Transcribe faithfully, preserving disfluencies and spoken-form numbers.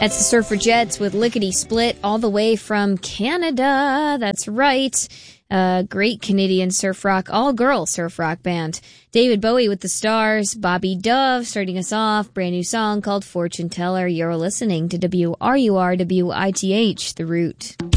That's the Surfragettes with Lickety Split all the way from Canada. That's right. Uh, great Canadian surf rock, all-girl surf rock band. David Bowie with The Stars, Bobby Dove starting us off. Brand new song called Fortune Teller. You're listening to W R U R W I T H, The Root.